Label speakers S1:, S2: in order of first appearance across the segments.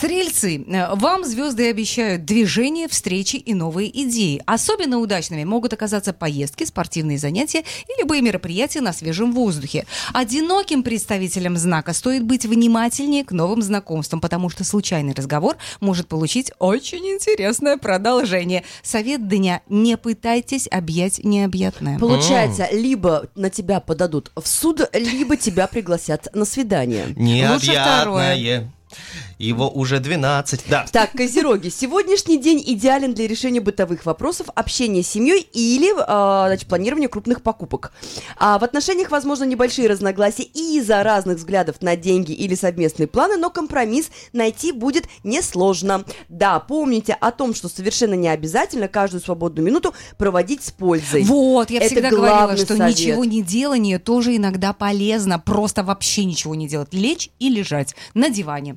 S1: Стрельцы, вам звезды обещают движение, встречи и новые идеи. Особенно удачными могут оказаться поездки, спортивные занятия и любые мероприятия на свежем воздухе. Одиноким представителям знака стоит быть внимательнее к новым знакомствам, потому что случайный разговор может получить очень интересное продолжение. Совет дня: не пытайтесь объять необъятное.
S2: Получается, либо на тебя подадут в суд, либо тебя пригласят на свидание.
S3: Необъятное. Его уже 12. Да.
S2: Так, козероги, сегодняшний день идеален для решения бытовых вопросов, общения с семьей или планирования крупных покупок. В отношениях, возможно, небольшие разногласия из-за разных взглядов на деньги или совместные планы, но компромисс найти будет несложно. Да, помните о том, что совершенно не обязательно каждую свободную минуту проводить с пользой.
S1: Вот, я
S2: Это
S1: всегда говорила, что
S2: совет.
S1: ничего не делание тоже иногда полезно. Просто вообще ничего не делать. Лечь и лежать на диване.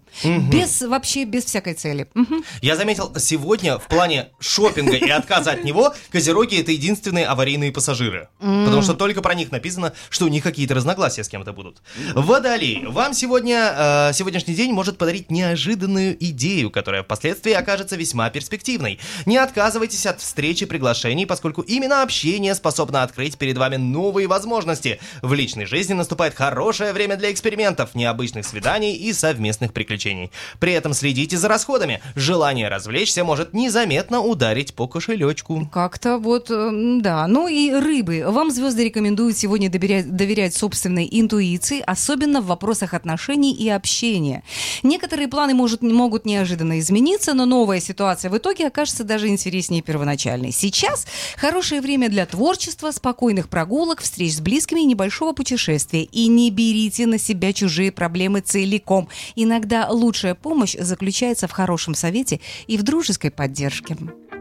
S1: Без всякой цели.
S3: Я заметил, сегодня в плане шопинга и отказа от него козероги — это единственные аварийные пассажиры. Потому что только про них написано, что у них какие-то разногласия с кем-то будут. Водолей, вам сегодняшний день может подарить неожиданную идею, которая впоследствии окажется весьма перспективной. Не отказывайтесь от встречи и приглашений, поскольку именно общение способно открыть перед вами новые возможности. В личной жизни наступает хорошее время для экспериментов, необычных свиданий и совместных приключений. При этом следите за расходами. Желание развлечься может незаметно ударить по кошелечку.
S1: Как-то да. Ну и рыбы. Вам звезды рекомендуют сегодня доверять собственной интуиции, особенно в вопросах отношений и общения. Некоторые планы могут неожиданно измениться, но новая ситуация в итоге окажется даже интереснее первоначальной. Сейчас хорошее время для творчества, спокойных прогулок, встреч с близкими и небольшого путешествия. И не берите на себя чужие проблемы целиком. Иногда лучшая помощь заключается в хорошем совете и в дружеской поддержке.